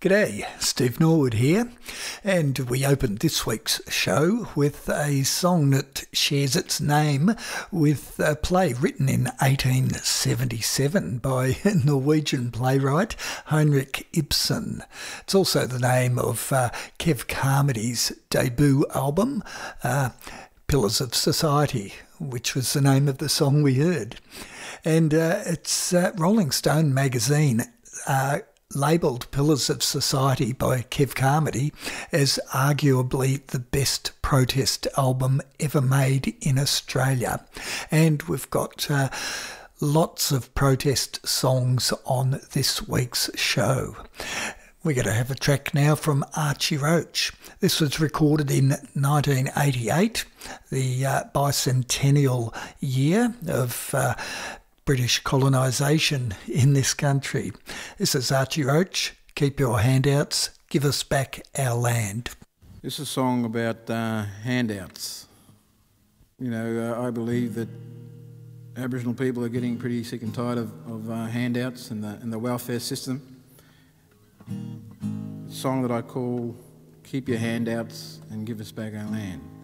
G'day, Steve Norwood here, and we opened this week's show with a song that shares its name with a play written in 1877 by Norwegian playwright Henrik Ibsen. It's also the name of Kev Carmody's debut album, Pillars of Society, which was the name of the song we heard. And it's Rolling Stone magazine labelled Pillars of Society by Kev Carmody as arguably the best protest album ever made in Australia. And we've got lots of protest songs on this week's show. We're going to have a track now from Archie Roach. This was recorded in 1988, the bicentennial year of British colonisation in this country. This is Archie Roach. Keep your handouts. Give us back our land. This is a song about handouts. You know, I believe that Aboriginal people are getting pretty sick and tired of handouts and the welfare system. A song that I call Keep Your Handouts and Give Us Back Our Land.